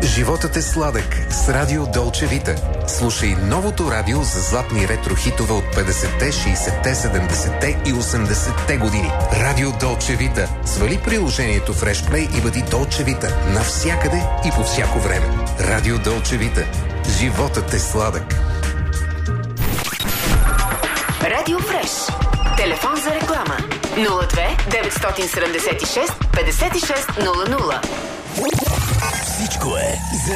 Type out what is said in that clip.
Животът е сладък с Радио Долче Вита. Слушай новото радио за златни ретро хитове от 50-те, 60-те, 70-те и 80-те години. Радио Долче Вита. Свали приложението Fresh Play и бъди Долче Вита навсякъде и по всяко време. Радио Долче Вита. Животът е сладък. Радио Фреш. Телефон за реклама 02 976 5600. Всичко е за